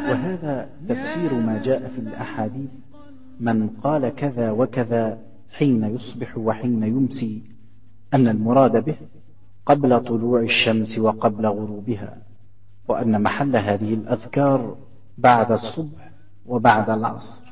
وهذا تفسير ما جاء في الأحاديث: من قال كذا وكذا حين يصبح وحين يمسي، أن المراد به قبل طلوع الشمس وقبل غروبها، وأن محل هذه الأذكار بعد الصبح وبعد العصر.